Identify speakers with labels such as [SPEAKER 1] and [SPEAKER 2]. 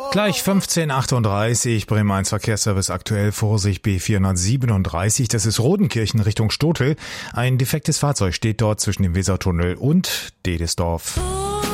[SPEAKER 1] Gleich 15:38, Bremen 1 Verkehrsservice aktuell, Vorsicht B437, das ist Rodenkirchen Richtung Stotel. Ein defektes Fahrzeug steht dort zwischen dem Wesertunnel und Dedesdorf.